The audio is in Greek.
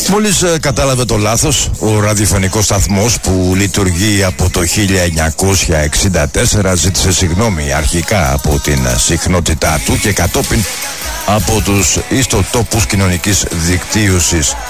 Μόλις κατάλαβε το λάθος, ο ραδιοφωνικός σταθμός που λειτουργεί από το 1964 ζήτησε συγγνώμη αρχικά από την συχνότητά του και κατόπιν από τους ιστοτόπους κοινωνικής δικτύωσης.